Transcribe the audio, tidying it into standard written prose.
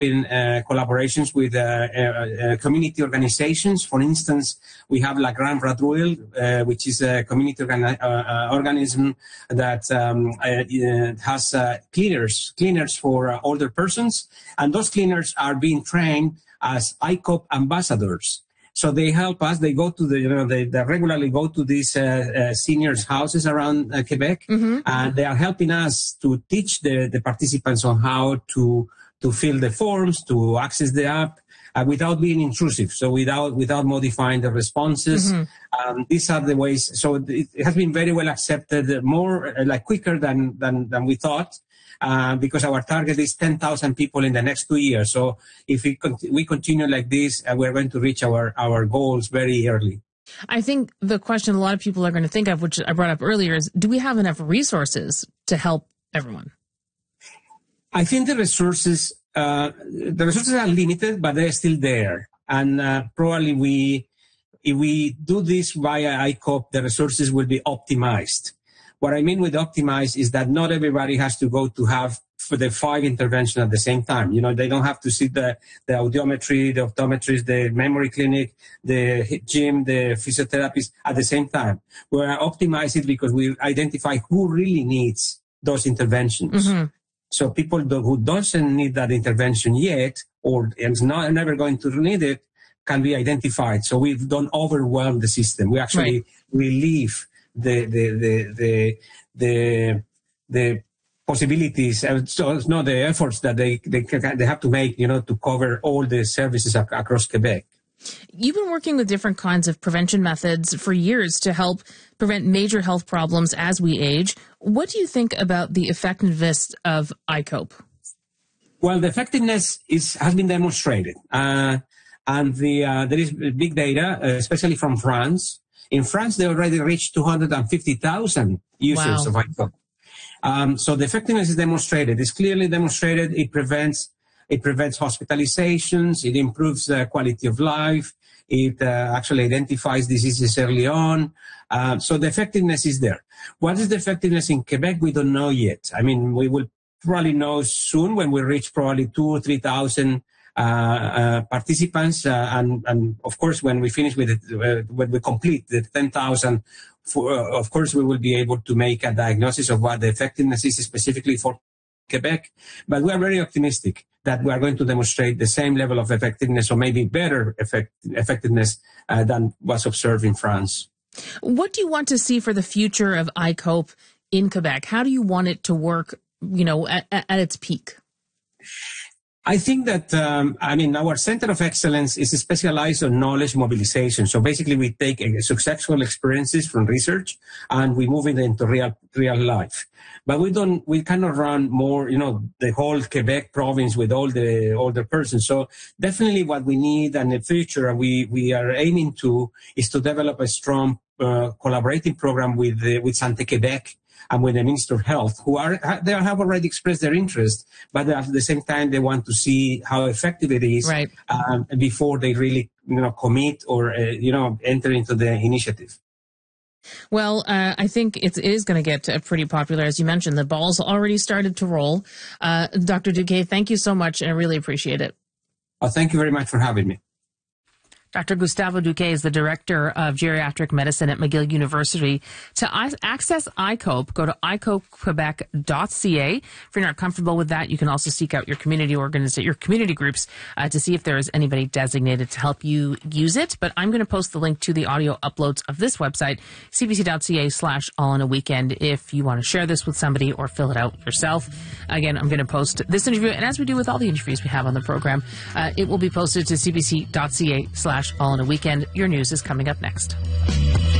in collaborations with community organizations. For instance, we have La Grande Vadrouille, which is a community organism that has cleaners for older persons, and those cleaners are being trained as ICOP ambassadors. So they help us. They go to they regularly go to these seniors' houses around Quebec, and they are helping us to teach the participants on how to fill the forms, to access the app without being intrusive. So without modifying the responses. These are the ways. So it has been very well accepted, more quicker than we thought. Because our target is 10,000 people in the next 2 years. So if we continue like this, we're going to reach our goals very early. I think the question a lot of people are going to think of, which I brought up earlier, is do we have enough resources to help everyone? I think the resources are limited, but they're still there. And probably if we do this via ICOP, the resources will be optimized. What I mean with optimize is that not everybody has to go to have for the 5 interventions at the same time. They don't have to see the audiometry, the optometrist, the memory clinic, the gym, the physiotherapist at the same time. We optimize it because we identify who really needs those interventions. So people who doesn't need that intervention yet, or is never going to need it, can be identified. So we don't overwhelm the system. We actually relieve the possibilities, the efforts that they have to make, to cover all the services across Quebec. You've been working with different kinds of prevention methods for years to help prevent major health problems as we age. What do you think about the effectiveness of ICOPE? Well, the effectiveness has been demonstrated, and there is big data, especially from France. In France, they already reached 250,000 users of ICOPE. So the effectiveness is demonstrated. It's clearly demonstrated. It prevents hospitalizations. It improves the quality of life. It actually identifies diseases early on. So the effectiveness is there. What is the effectiveness in Quebec? We don't know yet. I mean, we will probably know soon when we reach probably 2,000 or 3,000 participants, and of course, when we finish with it, when we complete the 10,000, of course, we will be able to make a diagnosis of what the effectiveness is specifically for Quebec. But we are very optimistic that we are going to demonstrate the same level of effectiveness, or maybe better effectiveness than was observed in France. What do you want to see for the future of ICOPE in Quebec? How do you want it to work, at its peak? I think that, our Center of Excellence is specialized on knowledge mobilization. So basically we take successful experiences from research and we move it into real life. But we cannot run more, the whole Quebec province with all the older persons. So definitely what we need in the future, we are aiming to, is to develop a strong collaborating program with Santé Québec and with the Minister of Health, they have already expressed their interest, but at the same time they want to see how effective it is before they really, commit or enter into the initiative. Well, I think it is going to get pretty popular, as you mentioned. The ball's already started to roll. Dr. Duque, thank you so much, and I really appreciate it. Thank you very much for having me. Dr. Gustavo Duque is the Director of Geriatric Medicine at McGill University. To access ICOPE, go to icopequebec.ca. If you're not comfortable with that, you can also seek out your community groups to see if there is anybody designated to help you use it. But I'm going to post the link to the audio uploads of this website, cbc.ca/all-in-a-weekend, if you want to share this with somebody or fill it out yourself. Again, I'm going to post this interview, and as we do with all the interviews we have on the program, it will be posted to cbc.ca/all-in-a-weekend. Your news is coming up next.